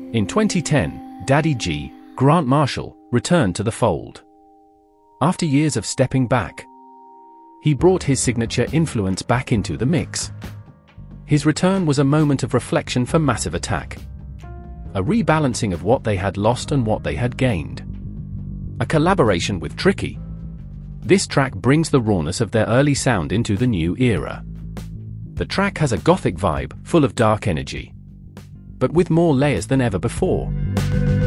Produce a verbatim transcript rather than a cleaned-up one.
In twenty ten, Daddy G, Grant Marshall, returned to the fold. After years of stepping back, he brought his signature influence back into the mix. His return was a moment of reflection for Massive Attack. A rebalancing of what they had lost and what they had gained. A collaboration with Tricky. This track brings the rawness of their early sound into the new era. The track has a gothic vibe, full of dark energy, but with more layers than ever before.